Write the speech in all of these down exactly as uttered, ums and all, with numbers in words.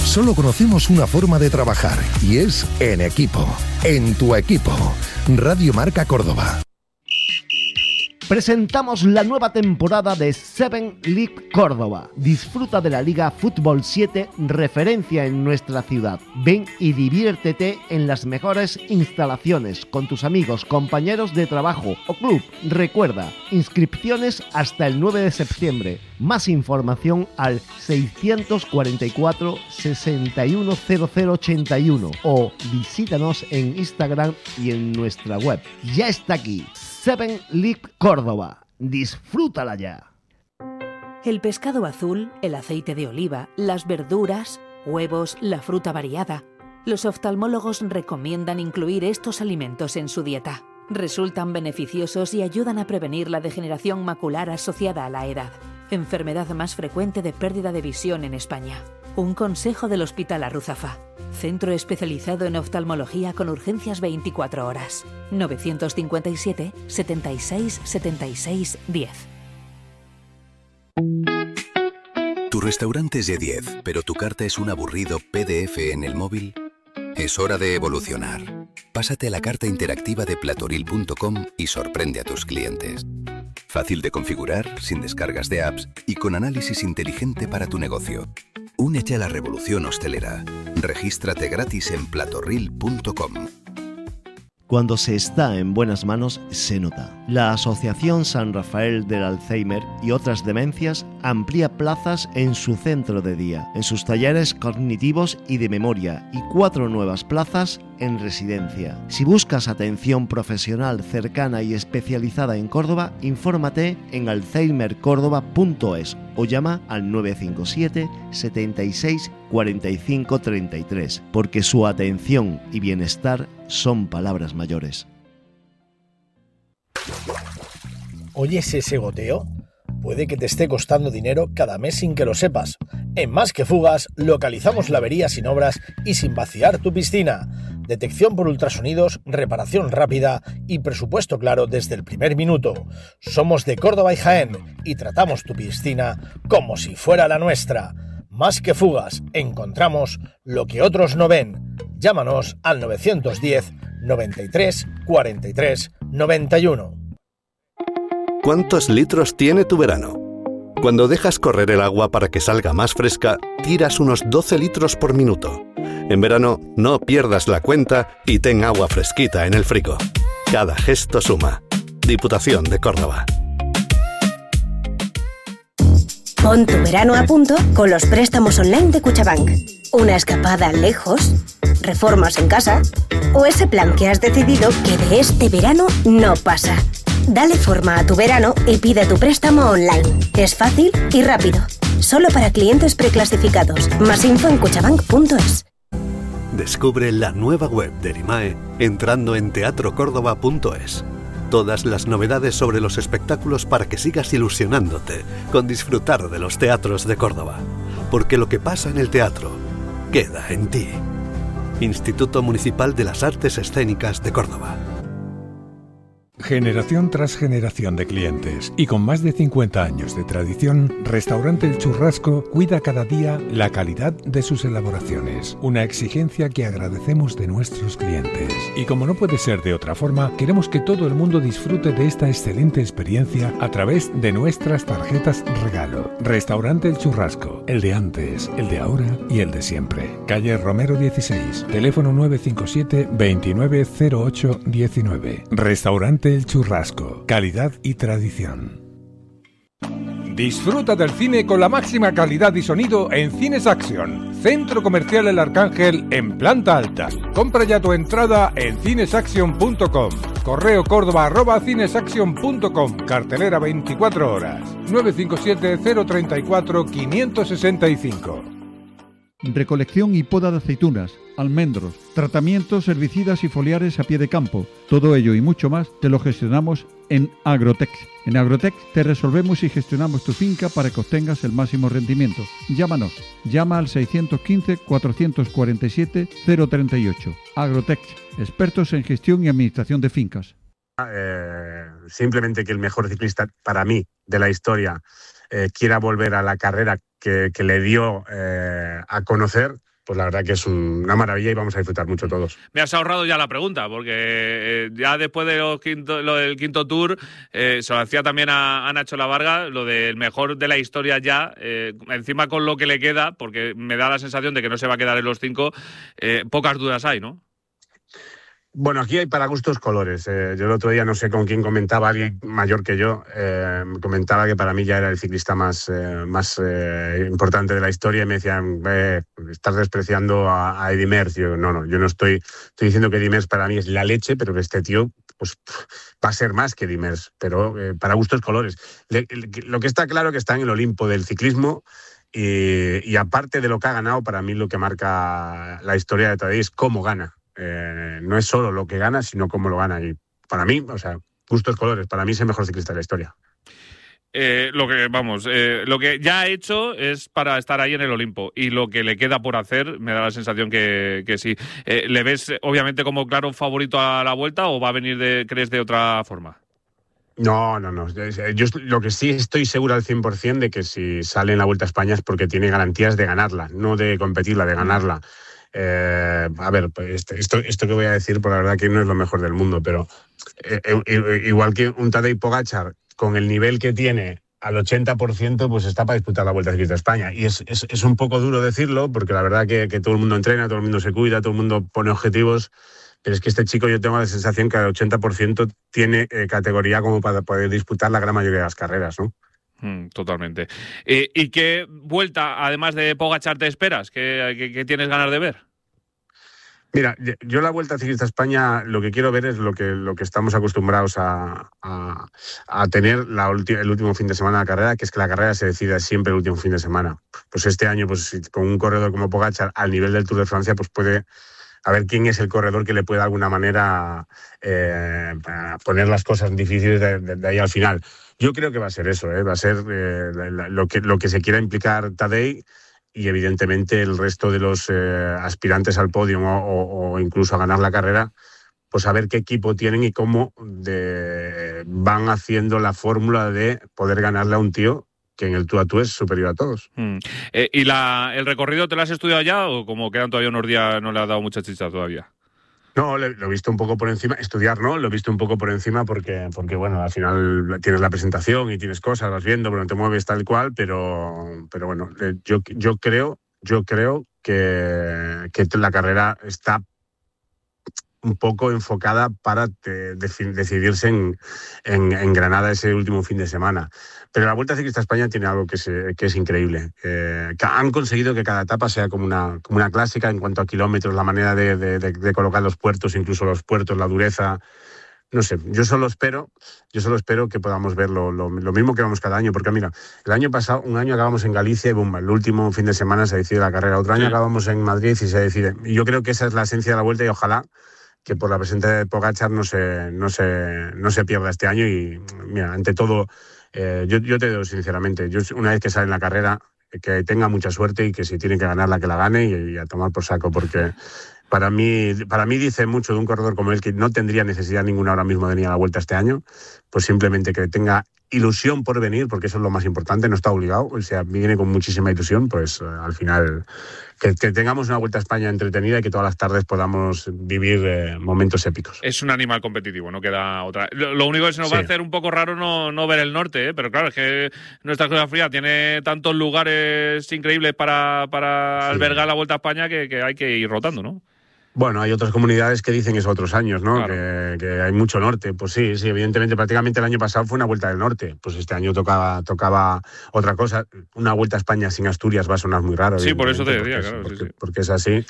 Solo conocemos una forma de trabajar y es en equipo. En tu equipo. Radio Marca Córdoba. Presentamos la nueva temporada de Seven League Córdoba. Disfruta de la Liga Fútbol siete, referencia en nuestra ciudad. Ven y diviértete en las mejores instalaciones con tus amigos, compañeros de trabajo o club. Recuerda, inscripciones hasta el nueve de septiembre. Más información al seiscientos cuarenta y cuatro, sesenta y uno, cero cero ochenta y uno o visítanos en Instagram y en nuestra web. Ya está aquí. Seven League Córdoba. Disfrútala ya. El pescado azul, el aceite de oliva, las verduras, huevos, la fruta variada. Los oftalmólogos recomiendan incluir estos alimentos en su dieta. Resultan beneficiosos y ayudan a prevenir la degeneración macular asociada a la edad, enfermedad más frecuente de pérdida de visión en España. Un consejo del Hospital Arruzafa. Centro especializado en oftalmología con urgencias veinticuatro horas. novecientos cincuenta y siete, setenta y seis, setenta y seis, diez. Tu restaurante es de diez, pero tu carta es un aburrido P D F en el móvil. Es hora de evolucionar. Pásate a la carta interactiva de platoril punto com y sorprende a tus clientes. Fácil de configurar, sin descargas de apps y con análisis inteligente para tu negocio. Únete a la revolución hostelera. Regístrate gratis en platoril punto com. Cuando se está en buenas manos, se nota. La Asociación San Rafael del Alzheimer y otras demencias amplía plazas en su centro de día, en sus talleres cognitivos y de memoria, y cuatro nuevas plazas en residencia. Si buscas atención profesional cercana y especializada en Córdoba, infórmate en alzheimer córdoba punto es o llama al nueve cinco siete, setenta y seis, cuarenta y cinco, treinta y tres, porque su atención y bienestar son palabras mayores. ¿Oyes ese goteo? Puede que te esté costando dinero cada mes sin que lo sepas. En Más que Fugas localizamos la avería sin obras y sin vaciar tu piscina. Detección por ultrasonidos, reparación rápida y presupuesto claro desde el primer minuto. Somos de Córdoba y Jaén y tratamos tu piscina como si fuera la nuestra. Más que Fugas, encontramos lo que otros no ven. Llámanos al novecientos diez, noventa y tres, cuarenta y tres, noventa y uno. ¿Cuántos litros tiene tu verano? Cuando dejas correr el agua para que salga más fresca, tiras unos doce litros por minuto. En verano, no pierdas la cuenta y ten agua fresquita en el frigo. Cada gesto suma. Diputación de Córdoba. Pon tu verano a punto con los préstamos online de Cuchabank. Una escapada lejos, reformas en casa o ese plan que has decidido que de este verano no pasa. Dale forma a tu verano y pide tu préstamo online. Es fácil y rápido. Solo para clientes preclasificados. Más info en cuchabank punto es. Descubre la nueva web de Erimae entrando en teatro córdoba punto es. Todas las novedades sobre los espectáculos para que sigas ilusionándote con disfrutar de los teatros de Córdoba. Porque lo que pasa en el teatro queda en ti. Instituto Municipal de las Artes Escénicas de Córdoba. Generación tras generación de clientes y con más de cincuenta años de tradición, Restaurante El Churrasco cuida cada día la calidad de sus elaboraciones, una exigencia que agradecemos de nuestros clientes. Y como no puede ser de otra forma, queremos que todo el mundo disfrute de esta excelente experiencia a través de nuestras tarjetas regalo. Restaurante El Churrasco, el de antes, el de ahora y el de siempre. Calle Romero dieciséis, teléfono nueve cinco siete, veintinueve cero ocho diecinueve. Restaurante El Churrasco, calidad y tradición. Disfruta del cine con la máxima calidad y sonido en Cines Action, Centro Comercial El Arcángel en planta alta. Compra ya tu entrada en cinesaction punto com. Correo córdoba arroba cinesaction punto com. Cartelera veinticuatro horas. nueve cinco siete, cero tres cuatro, cinco seis cinco. Recolección y poda de aceitunas, almendros, tratamientos herbicidas y foliares a pie de campo. Todo ello y mucho más te lo gestionamos en Agrotech. En Agrotech te resolvemos y gestionamos tu finca para que obtengas el máximo rendimiento. Llámanos. Llama al seiscientos quince, cuatrocientos cuarenta y siete, cero treinta y ocho. Agrotech, expertos en gestión y administración de fincas. Eh, simplemente que el mejor ciclista para mí de la historia eh, quiera volver a la carrera que, que le dio eh, a conocer, pues la verdad que es un, una maravilla y vamos a disfrutar mucho todos. Me has ahorrado ya la pregunta, porque eh, ya después de los quinto, lo del quinto tour, eh, se lo hacía también a, a Nacho Lavarga, lo del mejor de la historia ya, eh, encima con lo que le queda, porque me da la sensación de que no se va a quedar en los cinco, eh, pocas dudas hay, ¿no? Bueno, aquí hay para gustos colores. Eh, yo el otro día, no sé con quién comentaba, alguien mayor que yo, eh, comentaba que para mí ya era el ciclista más, eh, más eh, importante de la historia y me decían, eh, estás despreciando a, a Eddy Merckx. Yo, no, no, yo no estoy, estoy diciendo que Eddy Merckx para mí es la leche, pero que este tío pues, va a ser más que Eddy Merckx, pero eh, para gustos colores. Le, le, lo que está claro es que está en el Olimpo del ciclismo. Y, y aparte de lo que ha ganado, para mí lo que marca la historia de Tadej es cómo gana. Eh, no es solo lo que gana, sino cómo lo gana. Y para mí, o sea, gustos colores, para mí es el mejor ciclista de la historia. Eh, lo que, vamos, eh, lo que ya ha hecho es para estar ahí en el Olimpo y lo que le queda por hacer, me da la sensación que, que sí. Eh, ¿Le ves, obviamente, como claro favorito a la Vuelta o va a venir, de, crees, de otra forma? No, no, no. Yo lo que sí estoy seguro al cien por ciento de que si sale en la Vuelta a España es porque tiene garantías de ganarla, no de competirla, de ganarla. Eh, a ver, pues esto, esto que voy a decir, por la verdad que no es lo mejor del mundo, pero eh, eh, igual que un Tadej Pogačar, con el nivel que tiene al ochenta por ciento, pues está para disputar la Vuelta Ciclista a España. Y es, es, es un poco duro decirlo, porque la verdad que, que todo el mundo entrena, todo el mundo se cuida, todo el mundo pone objetivos, pero es que este chico yo tengo la sensación que al ochenta por ciento tiene eh, categoría como para poder disputar la gran mayoría de las carreras, ¿no? Mm, totalmente. Eh, ¿Y qué Vuelta, además de Pogačar, te esperas? ¿Qué, qué, qué tienes ganas de ver? Mira, yo la Vuelta Ciclista a España lo que quiero ver es lo que, lo que estamos acostumbrados a, a, a tener la ulti- el último fin de semana de la carrera, que es que la carrera se decide siempre el último fin de semana. Pues este año, pues con un corredor como Pogačar al nivel del Tour de Francia, pues puede a ver quién es el corredor que le puede de alguna manera eh, poner las cosas difíciles de, de, de ahí al final. Yo creo que va a ser eso, ¿eh? Va a ser eh, lo, que, lo que se quiera implicar Tadej y evidentemente el resto de los eh, aspirantes al podio o, o, o incluso a ganar la carrera, pues a ver qué equipo tienen y cómo de, van haciendo la fórmula de poder ganarle a un tío que en el tú a tú es superior a todos. Mm. Eh, ¿Y la, el recorrido te lo has estudiado ya o como quedan todavía unos días no le has dado mucha chicha todavía? No, lo he visto un poco por encima, estudiar no, lo he visto un poco por encima porque, porque bueno, al final tienes la presentación y tienes cosas, vas viendo, pero no te mueves tal cual, pero, pero bueno, yo, yo creo, yo creo que, que la carrera está un poco enfocada para te, de, decidirse en, en, en Granada ese último fin de semana. Pero la Vuelta Ciclista a España tiene algo que, se, que es increíble. Eh, que han conseguido que cada etapa sea como una, como una clásica en cuanto a kilómetros, la manera de, de, de, de colocar los puertos, incluso los puertos, la dureza. No sé, yo solo espero, yo solo espero que podamos ver lo, lo, lo mismo que vemos cada año, porque mira, el año pasado, un año acabamos en Galicia y boom, el último fin de semana se decide la carrera, otro año sí. acabamos en Madrid y se decide. Y yo creo que esa es la esencia de la Vuelta y ojalá que por la presencia de Pogačar no se, no se, no se pierda este año y mira, ante todo, eh, yo, yo te digo sinceramente, yo una vez que sale en la carrera, que tenga mucha suerte y que si tiene que ganarla, que la gane y, y a tomar por saco, porque para mí, para mí dice mucho de un corredor como él que no tendría necesidad ninguna ahora mismo de venir a la Vuelta este año, pues simplemente que tenga ilusión por venir, porque eso es lo más importante, no está obligado, o sea, viene con muchísima ilusión, pues eh, al final que, que tengamos una Vuelta a España entretenida y que todas las tardes podamos vivir eh, momentos épicos. Es un animal competitivo, no queda otra. Lo, lo único que se nos sí. va a hacer un poco raro no, no ver el norte, ¿eh? Pero claro, es que nuestra Cruz Fría tiene tantos lugares increíbles para, para sí. albergar la Vuelta a España que, que hay que ir rotando, ¿no? Bueno, hay otras comunidades que dicen eso otros años, ¿no? Claro. Que, que hay mucho norte. Pues sí, sí, evidentemente, prácticamente el año pasado fue una Vuelta del Norte. Pues este año tocaba, tocaba otra cosa. Una Vuelta a España sin Asturias va a sonar muy raro. Sí, por eso te decía, porque, claro. Porque, sí, sí. porque es así.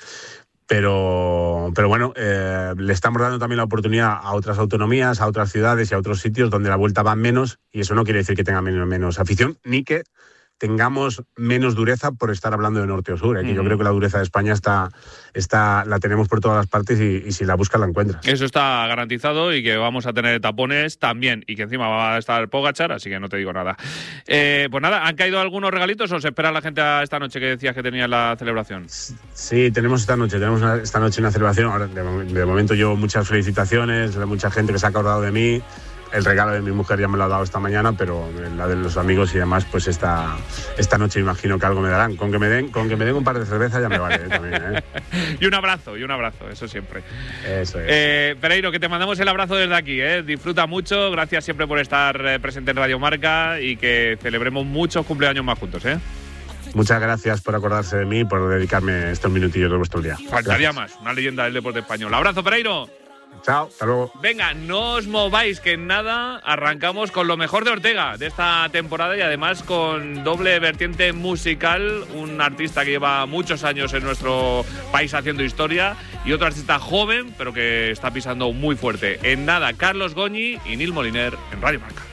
Pero, pero bueno, eh, le estamos dando también la oportunidad a otras autonomías, a otras ciudades y a otros sitios donde la Vuelta va menos, y eso no quiere decir que tenga menos, menos afición, ni que tengamos menos dureza por estar hablando de norte o sur. Aquí uh-huh. yo creo que la dureza de España está, está la tenemos por todas las partes y, y si la buscas la encuentras. Eso está garantizado y que vamos a tener tapones también y que encima va a estar Pogačar, así que no te digo nada. Eh, pues nada, ¿han caído algunos regalitos o se espera la gente a esta noche que decías que tenías la celebración? Sí, tenemos esta noche, tenemos una, esta noche una celebración. Ahora, de, de momento yo muchas felicitaciones, mucha gente que se ha acordado de mí. el regalo de mi mujer ya me lo ha dado esta mañana, pero la de los amigos y demás, pues esta, esta noche imagino que algo me darán. Con que me den, con que me den un par de cervezas ya me vale, ¿eh? También, ¿eh? Y un abrazo, y un abrazo, eso siempre. Eso es. Eh, Pereiro, que te mandamos el abrazo desde aquí, ¿eh? Disfruta mucho, gracias siempre por estar eh, presente en Radio Marca y que celebremos muchos cumpleaños más juntos, ¿eh? Muchas gracias por acordarse de mí y por dedicarme estos minutillos de vuestro día. Faltaría Gracias. más, una leyenda del deporte español. Abrazo, Pereiro. Chao, hasta luego. Venga, no os mováis, que en nada arrancamos con lo mejor de Ortega de esta temporada y además con doble vertiente musical, un artista que lleva muchos años en nuestro país haciendo historia y otro artista joven pero que está pisando muy fuerte. En nada, Carlos Goñi y Nil Moliner en Radio Marca.